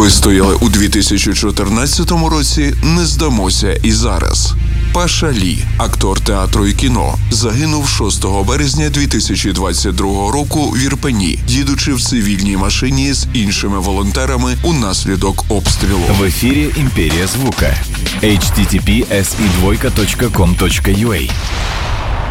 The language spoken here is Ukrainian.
Вистояли у 2014 році, не здамося і зараз. Паша Лі, актор театру і кіно, загинув 6 березня 2022 року в Ірпені, їдучи в цивільній машині з іншими волонтерами унаслідок обстрілу. В ефірі «Імперія звука». https://com.ua